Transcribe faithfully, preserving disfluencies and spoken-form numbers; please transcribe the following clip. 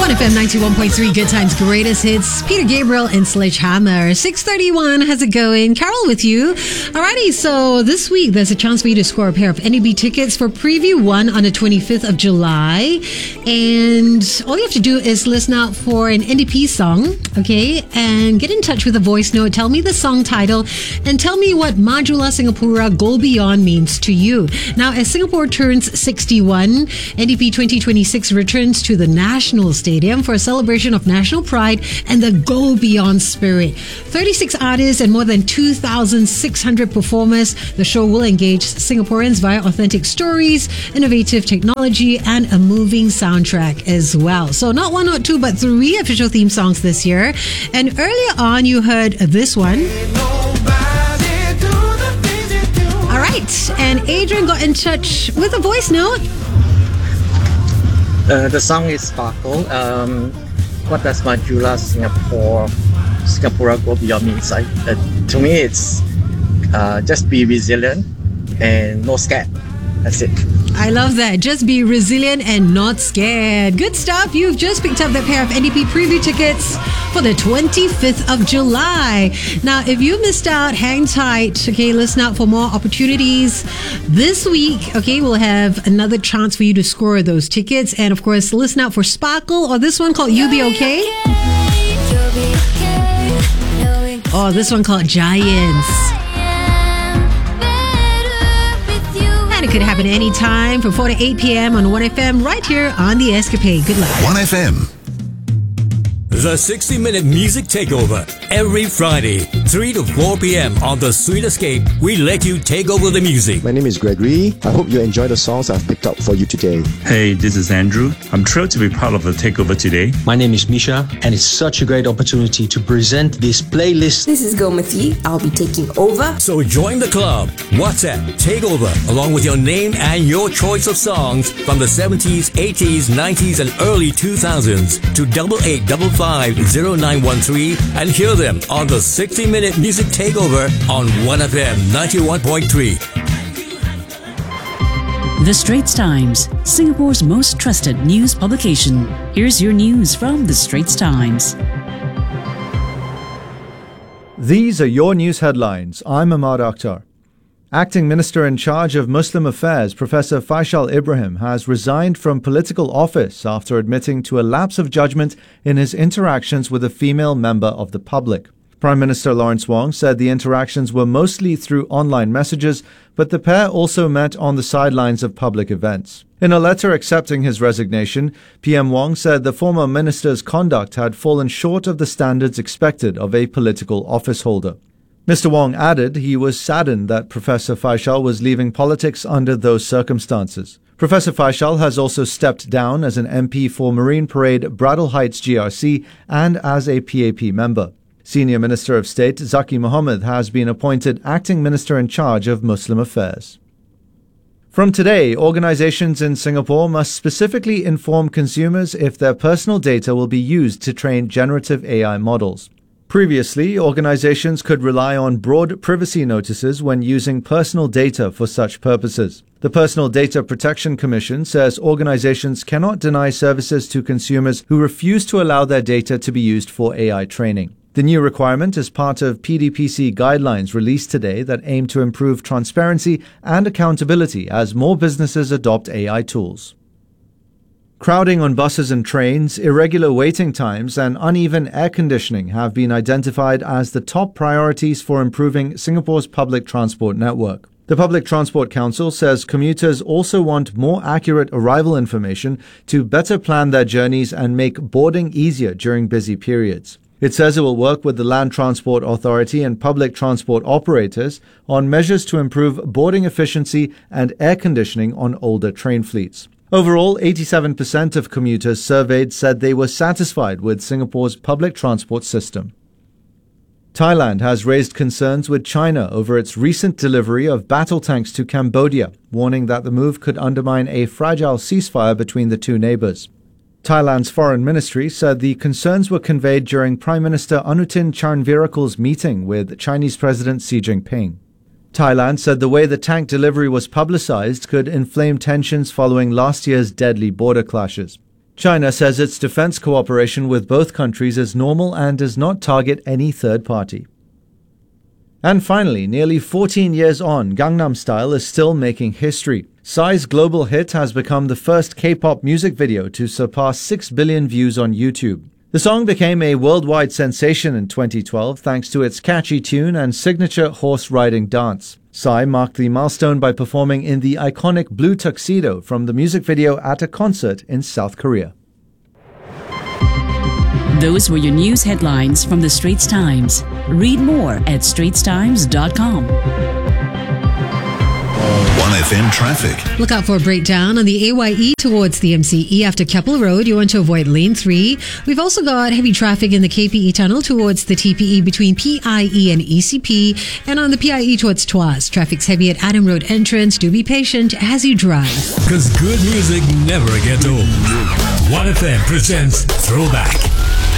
one F M ninety-one point three, Good Times, Greatest Hits. Peter Gabriel and Sledgehammer. six thirty-one, how's it going? Carol with you. Alrighty, so this week there's a chance for you to score a pair of N D B tickets for Preview one on the twenty-fifth of July. And all you have to do is listen out for an N D P song, okay? And get in touch with a voice note. Tell me the song title and tell me what Majula Singapura Go Beyond means to you. Now, as Singapore turns sixty-one, N D P twenty twenty-six returns to the National Stadium for a celebration of national pride and the Go Beyond spirit. thirty-six artists and more than two thousand six hundred performers. The show will engage Singaporeans via authentic stories, innovative technology, and a moving soundtrack as well. So not one, not two, but three official theme songs this year. And earlier on, you heard this one. All right, and Adrian got in touch with a voice note. Uh, the song is Sparkle. Um, what does Majula Singapore Singapura Go Beyond means? I, uh, to me, it's uh, just be resilient and no scared. That's it. I love that. Just be resilient and not scared. Good stuff. You've just picked up that pair of N D P preview tickets for the twenty-fifth of July. Now, if you missed out, hang tight. Okay, listen out for more opportunities. This week, okay, we'll have another chance for you to score those tickets. And of course, listen out for Sparkle or this one called You Be Okay. Or this one called Giants. And it could happen anytime from four to eight p.m. on one F M right here on The Escapade. Good luck. one F M. The sixty minute Music Takeover. Every Friday, three to four p.m. on The Sweet Escape, we let you take over the music. My name is Gregory. I hope you enjoy the songs I've picked up for you today. Hey, this is Andrew. I'm thrilled to be part of the takeover today. My name is Misha, and it's such a great opportunity to present this playlist. This is Gomati. I'll be taking over. So join the club. WhatsApp Takeover, along with your name and your choice of songs from the seventies, eighties, nineties, and early two thousands to double eight double five zero nine one three and hear them on the sixty minute Music Takeover on one F M ninety-one point three. The Straits Times, Singapore's most trusted news publication. Here's your news from The Straits Times. These are your news headlines. I'm Ahmad Akhtar. Acting Minister in charge of Muslim Affairs, Professor Faisal Ibrahim, has resigned from political office after admitting to a lapse of judgment in his interactions with a female member of the public. Prime Minister Lawrence Wong said the interactions were mostly through online messages, but the pair also met on the sidelines of public events. In a letter accepting his resignation, P M Wong said the former minister's conduct had fallen short of the standards expected of a political office holder. Mister Wong added he was saddened that Professor Faisal was leaving politics under those circumstances. Professor Faisal has also stepped down as an M P for Marine Parade Bradle Heights G R C and as a P A P member. Senior Minister of State Zaki Mohammed has been appointed Acting Minister in charge of Muslim Affairs. From today, organizations in Singapore must specifically inform consumers if their personal data will be used to train generative A I models. Previously, organizations could rely on broad privacy notices when using personal data for such purposes. The Personal Data Protection Commission says organizations cannot deny services to consumers who refuse to allow their data to be used for A I training. The new requirement is part of P D P C guidelines released today that aim to improve transparency and accountability as more businesses adopt A I tools. Crowding on buses and trains, irregular waiting times, and uneven air conditioning have been identified as the top priorities for improving Singapore's public transport network. The Public Transport Council says commuters also want more accurate arrival information to better plan their journeys and make boarding easier during busy periods. It says it will work with the Land Transport Authority and public transport operators on measures to improve boarding efficiency and air conditioning on older train fleets. Overall, eighty-seven percent of commuters surveyed said they were satisfied with Singapore's public transport system. Thailand has raised concerns with China over its recent delivery of battle tanks to Cambodia, warning that the move could undermine a fragile ceasefire between the two neighbors. Thailand's foreign ministry said the concerns were conveyed during Prime Minister Anutin Charnvirakul's meeting with Chinese President Xi Jinping. Thailand said the way the tank delivery was publicized could inflame tensions following last year's deadly border clashes. China says its defense cooperation with both countries is normal and does not target any third party. And finally, nearly fourteen years on, Gangnam Style is still making history. Psy's global hit has become the first K-pop music video to surpass six billion views on YouTube. The song became a worldwide sensation in twenty twelve thanks to its catchy tune and signature horse-riding dance. Psy marked the milestone by performing in the iconic blue tuxedo from the music video at a concert in South Korea. Those were your news headlines from the Straits Times. Read more at straits times dot com. one F M traffic. Look out for a breakdown on the A Y E towards the M C E after Keppel Road. You want to avoid lane three. We've also got heavy traffic in the K P E tunnel towards the T P E between P I E and E C P. And on the P I E towards Tuas, traffic's heavy at Adam Road entrance. Do be patient as you drive. Because good music never gets old. one F M presents Throwback.